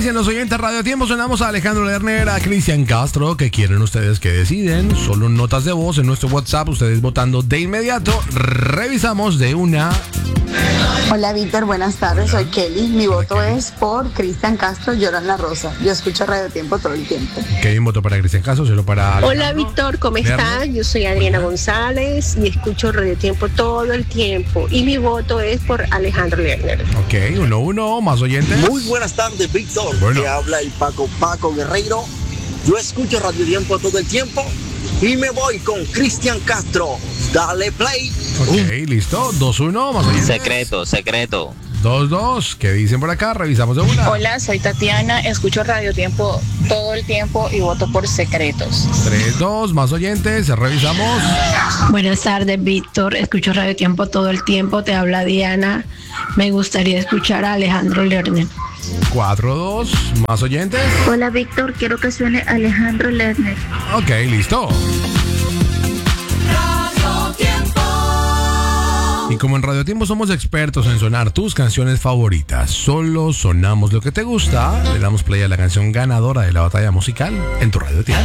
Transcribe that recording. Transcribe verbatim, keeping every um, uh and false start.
dicen los oyentes Radio Tiempo? Sonamos a Alejandro Lerner, a Cristian Castro. ¿Qué quieren ustedes que deciden? Solo notas de voz en nuestro WhatsApp. Ustedes votando de inmediato. Revisamos de una. Hola Víctor, buenas tardes, soy Kelly. Mi voto es por Cristian Castro, Lloran la Rosa. Yo escucho Radio Tiempo todo el tiempo. Kevin votó para Cristian Castro, solo para Alejandro. Hola Víctor, ¿cómo estás? Yo soy Adriana González y escucho Radio Tiempo todo el tiempo. Y mi voto es por Alejandro Lerner. Ok, uno, uno, más oyentes. Muy buenas tardes, Víctor. Bueno. Te habla el Paco Paco Guerreiro. Yo escucho Radio Tiempo todo el tiempo y me voy con Cristian Castro. Dale play. Ok, listo. dos uno, más oyentes. Secreto, secreto. dos dos, ¿qué dicen por acá? Revisamos de una. Hola, soy Tatiana, escucho Radio Tiempo todo el tiempo y voto por Secretos. tres dos, más oyentes, revisamos. Buenas tardes, Víctor. Escucho Radio Tiempo todo el tiempo. Te habla Diana. Me gustaría escuchar a Alejandro Lerner. cuatro dos, más oyentes. Hola, Víctor. Quiero que suene Alejandro Lerner. Ok, listo. Y como en Radio Tiempo somos expertos en sonar tus canciones favoritas, solo sonamos lo que te gusta, le damos play a la canción ganadora de la batalla musical en tu Radio Tiempo.